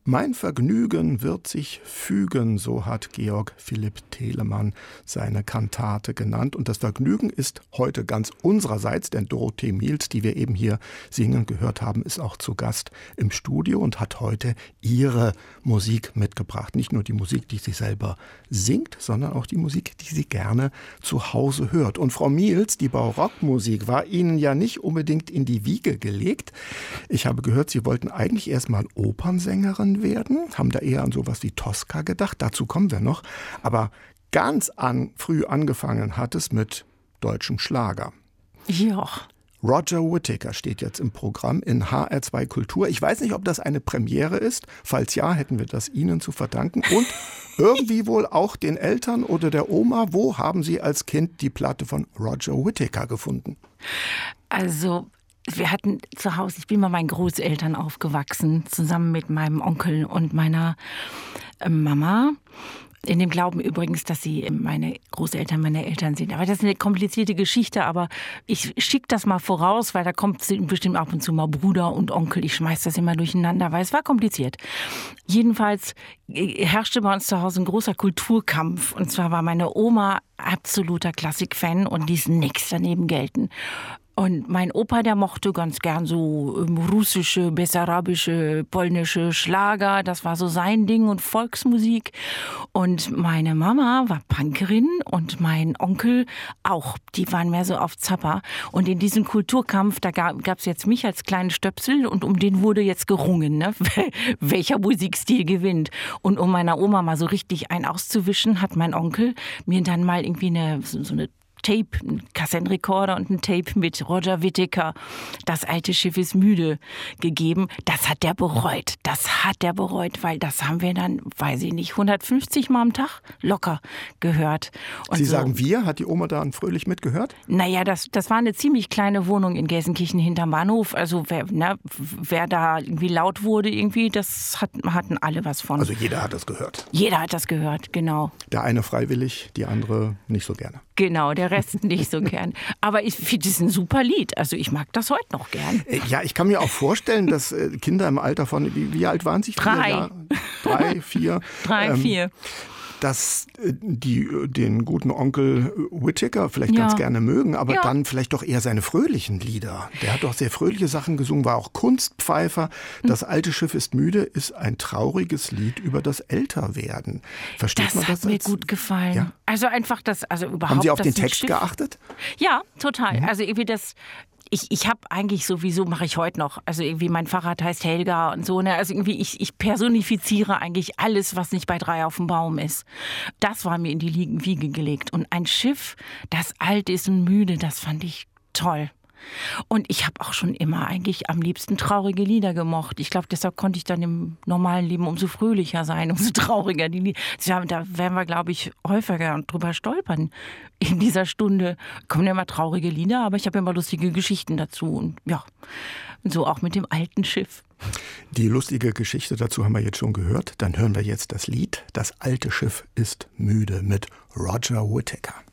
Mein Vergnügen wird sich fügen, so hat Georg Philipp Telemann seine Kantate genannt. Und das Vergnügen ist heute ganz unsererseits, denn Dorothee Miels, die wir eben hier singen gehört haben, ist auch zu Gast im Studio und hat heute ihre Musik mitgebracht. Nicht nur die Musik, die sie selber singt, sondern auch die Musik, die sie gerne zu Hause hört. Und Frau Miels, die Barockmusik war Ihnen ja nicht unbedingt in die Wiege gelegt. Ich habe gehört, Sie wollten eigentlich erst mal Opernsängerin werden, haben da eher an sowas wie Tosca gedacht, dazu kommen wir noch, aber ganz früh angefangen hat es mit deutschem Schlager. Ja. Roger Whittaker steht jetzt im Programm in HR2 Kultur. Ich weiß nicht, ob das eine Premiere ist. Falls ja, hätten wir das Ihnen zu verdanken. Und irgendwie wohl auch den Eltern oder der Oma. Wo haben Sie als Kind die Platte von Roger Whittaker gefunden? Also wir hatten zu Hause, ich bin bei meinen Großeltern aufgewachsen, zusammen mit meinem Onkel und meiner Mama. In dem Glauben übrigens, dass sie meine Großeltern meine Eltern sind. Aber das ist eine komplizierte Geschichte, aber ich schicke das mal voraus, weil da kommt bestimmt ab und zu mal Bruder und Onkel. Ich schmeiß das immer durcheinander, weil es war kompliziert. Jedenfalls herrschte bei uns zu Hause ein großer Kulturkampf. Und zwar war meine Oma absoluter Klassikfan und ließ nichts daneben gelten. Und mein Opa, der mochte ganz gern so russische, bessarabische, polnische Schlager. Das war so sein Ding und Volksmusik. Und meine Mama war Punkerin und mein Onkel auch. Die waren mehr so auf Zappa. Und in diesem Kulturkampf, da gab es jetzt mich als kleinen Stöpsel und um den wurde jetzt gerungen, ne? Welcher Musikstil gewinnt. Und um meiner Oma mal so richtig einen auszuwischen, hat mein Onkel mir dann mal irgendwie so eine Tape, ein Kassettenrekorder und ein Tape mit Roger Whittaker, Das alte Schiff ist müde, gegeben. Das hat der bereut. Weil das haben wir dann, weiß ich nicht, 150 Mal am Tag locker gehört. Und Sie so sagen wir, hat die Oma da fröhlich mitgehört? Naja, das war eine ziemlich kleine Wohnung in Gelsenkirchen hinterm Bahnhof. Also wer da irgendwie laut wurde, irgendwie, das hatten alle was von. Also jeder hat das gehört? Jeder hat das gehört, genau. Der eine freiwillig, die andere nicht so gerne. Genau, der Rest nicht so gern. Aber ich finde, das ist ein super Lied. Also ich mag das heute noch gern. Ja, ich kann mir auch vorstellen, dass Kinder im Alter von, wie alt waren Sie? 3. 3, 4. 3, 4. Dass die den guten Onkel Whittaker vielleicht ganz gerne mögen, aber dann vielleicht doch eher seine fröhlichen Lieder. Der hat doch sehr fröhliche Sachen gesungen, war auch Kunstpfeifer. Das alte Schiff ist müde ist ein trauriges Lied über das Älterwerden. Versteht man das? Das hat mir gut gefallen. Ja? Also einfach überhaupt. Haben Sie auf den Text geachtet? Ja, total. Mhm. Also irgendwie das. Ich habe eigentlich sowieso, mache ich heute noch, also irgendwie mein Fahrrad heißt Helga und so, ne? Also irgendwie ich personifiziere eigentlich alles, was nicht bei 3 auf dem Baum ist. Das war mir in die Wiege gelegt. Und ein Schiff, das alt ist und müde, das fand ich toll. Und ich habe auch schon immer eigentlich am liebsten traurige Lieder gemocht. Ich glaube, deshalb konnte ich dann im normalen Leben umso fröhlicher sein, umso trauriger die Lieder. Da werden wir, glaube ich, häufiger drüber stolpern. In dieser Stunde kommen ja immer traurige Lieder, aber ich habe ja immer lustige Geschichten dazu. Und ja, so auch mit dem alten Schiff. Die lustige Geschichte dazu haben wir jetzt schon gehört. Dann hören wir jetzt das Lied Das alte Schiff ist müde mit Roger Whittaker.